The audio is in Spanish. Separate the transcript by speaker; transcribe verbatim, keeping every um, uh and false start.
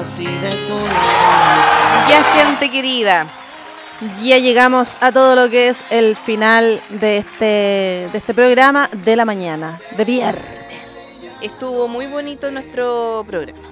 Speaker 1: Ya, gente querida, ya llegamos a todo lo que es el final de este, de este programa de la mañana, de viernes. Estuvo muy bonito nuestro programa.